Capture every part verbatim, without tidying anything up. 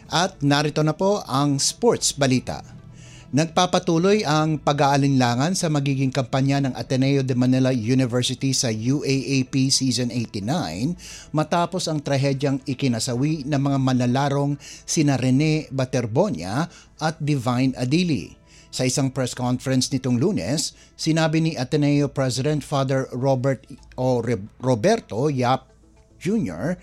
At narito na po ang sports balita. Nagpapatuloy ang pag-aalinlangan sa magiging kampanya ng Ateneo de Manila University sa U A A P Season eighty-nine matapos ang trahedyang ikinasawi ng mga manlalarong sina Rene Baterbonia at Divine Adili. Sa isang press conference nitong Lunes, sinabi ni Ateneo President Father Robert o Roberto Yap Junior,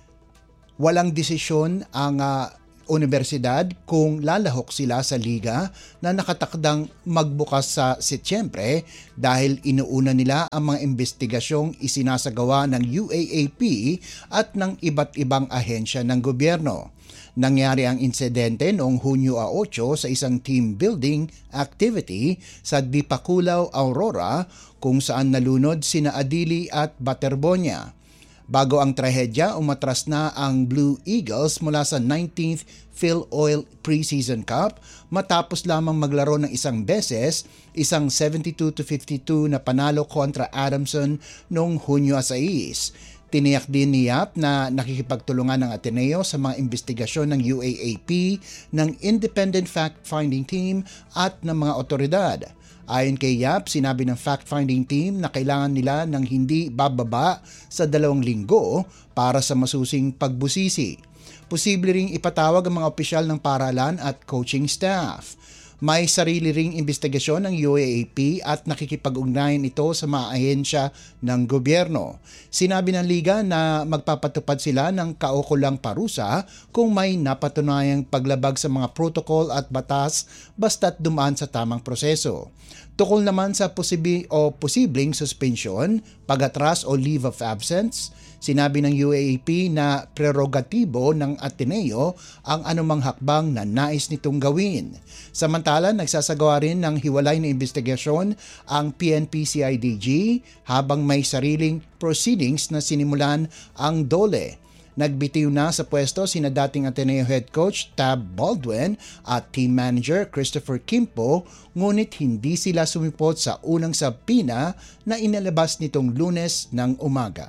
walang desisyon ang uh, universidad kung lalahok sila sa liga na nakatakdang magbukas sa Setyembre dahil inuuna nila ang mga investigasyong isinasagawa ng U A A P at ng iba't ibang ahensya ng gobyerno. Nangyari ang insidente noong Hunyo eight sa isang team building activity sa Dipakulaw, Aurora kung saan nalunod sina Adili at Baterbonia. Bago ang trahedya, umatras na ang Blue Eagles mula sa nineteenth PhilOil Preseason Cup matapos lamang maglaro ng isang beses, isang seventy-two to fifty-two na panalo kontra Adamson noong Hunyo six. Tiniyak din ni Yap na nakikipagtulungan ng Ateneo sa mga investigasyon ng U A A P, ng Independent Fact-Finding Team at ng mga otoridad. Ayon kay Yap, sinabi ng fact-finding team na kailangan nila ng hindi bababa sa dalawang linggo para sa masusing pagbusisi. Posible ring ipatawag ang mga opisyal ng paaralan at coaching staff. May sarili ring investigasyon ng U A A P at nakikipag-ugnayan ito sa mga ahensya ng gobyerno. Sinabi ng liga na magpapatupad sila ng kaukulang parusa kung may napatunayang paglabag sa mga protocol at batas basta't dumaan sa tamang proseso. Tukol naman sa posibi o posibleng suspension, pag-atras o leave of absence, sinabi ng U A A P na prerogatibo ng Ateneo ang anumang hakbang na nais nitong gawin. Samantala, nagsasagawa rin ng hiwalay na investigasyon ang P N P C I D G habang may sariling proceedings na sinimulan ang D O L E. Nagbitiw na sa pwesto sina dating Ateneo Head Coach Tab Baldwin at Team Manager Christopher Kimpo, ngunit hindi sila sumipot sa unang sabpina na inilabas nitong Lunes ng umaga.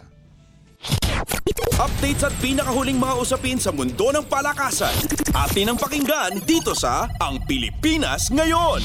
Updates at pinakahuling mga usapin sa mundo ng palakasan. Atin ang pakinggan dito sa Ang Pilipinas Ngayon.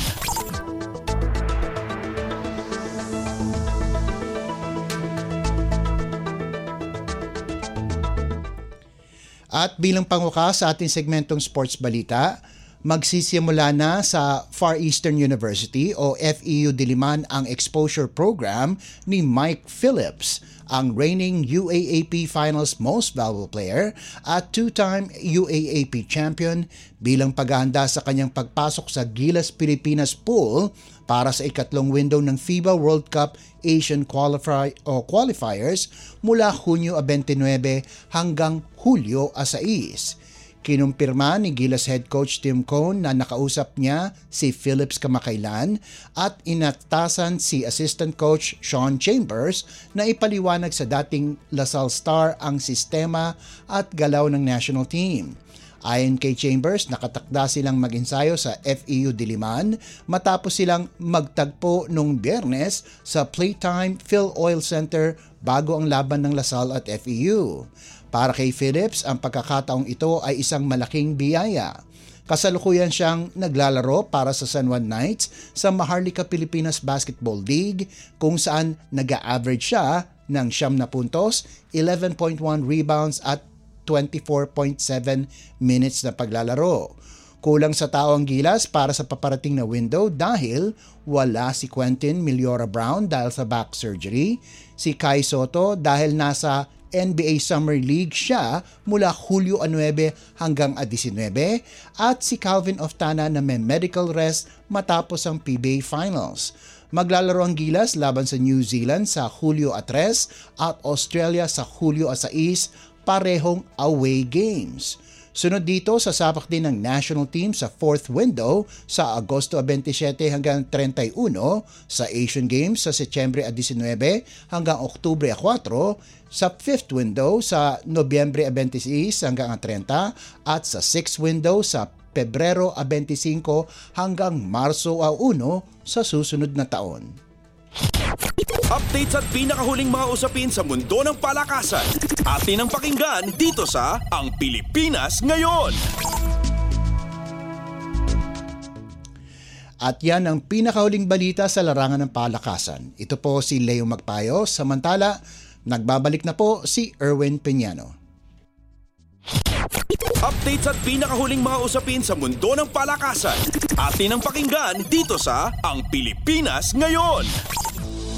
At bilang pangukas sa ating segmentong sports balita, magsisimula na sa Far Eastern University o F E U Diliman ang exposure program ni Mike Phillips, ang reigning U A A P Finals Most Valuable Player at two-time U A A P champion bilang paghahanda sa kanyang pagpasok sa Gilas Pilipinas pool para sa ikatlong window ng FIBA World Cup Asian Qualify o Qualifiers mula Hunyo twenty-nine hanggang Hulyo six. Kinumpirma ni Gilas Head Coach Tim Cone na nakausap niya si Phillips kamakailan at inatasan si Assistant Coach Sean Chambers na ipaliwanag sa dating Lasal Star ang sistema at galaw ng national team. Ayon kay Chambers, nakatakda silang mag-ensayo sa F E U Diliman matapos silang magtagpo nung Biyernes sa Playtime PhilOil Center bago ang laban ng Lasal at F E U. Para kay Phillips, ang pagkakataong ito ay isang malaking biyaya. Kasalukuyan siyang naglalaro para sa San Juan Knights sa Maharlika Pilipinas Basketball League kung saan nag-a-average siya ng siyam na puntos, eleven point one rebounds at twenty-four point seven minutes na paglalaro. Kulang sa tao ang Gilas para sa paparating na window dahil wala si Quentin Miliora Brown dahil sa back surgery, si Kai Soto dahil nasa N B A Summer League siya mula Hulyo nine hanggang nineteen at si Calvin Oftana na may medical rest matapos ang P B A Finals. Maglalaro ang Gilas laban sa New Zealand sa Hulyo three at Australia sa Hulyo six, parehong away games. Sunod dito, sasapak din ng national team sa fourth window sa Agosto twenty-seven hanggang thirty-one, sa Asian Games sa Setyembre nineteen hanggang Oktubre four, sa fifth window sa Nobyembre twenty-six hanggang thirty at sa sixth window sa Pebrero twenty-five hanggang Marso one sa susunod na taon. Updates at pinakahuling mga usapin sa mundo ng palakasan. Atin ang pakinggan dito sa Ang Pilipinas Ngayon. At yan ang pinakahuling balita sa larangan ng palakasan. Ito po si Leo Magpayo, samantala nagbabalik na po si Erwin Peñano. Updates at pinakahuling mga usapin sa mundo ng palakasan. Atin ang pakinggan dito sa Ang Pilipinas Ngayon.